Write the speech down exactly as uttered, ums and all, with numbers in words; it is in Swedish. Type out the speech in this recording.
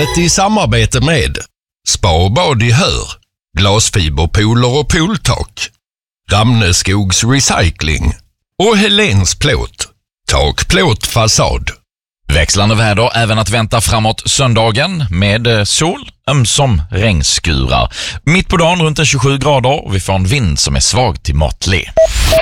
Programmet i samarbete med Spa och bad i Hör, Glasfiberpooler och pooltak, Ramneskogs Recycling och Helens Plåt, tak, plåt, fasad. Växlande väder även att vänta framåt söndagen med sol, ömsom regnskurar. Mitt på dagen runt en tjugosju grader och vi får en vind som är svag till måttlig.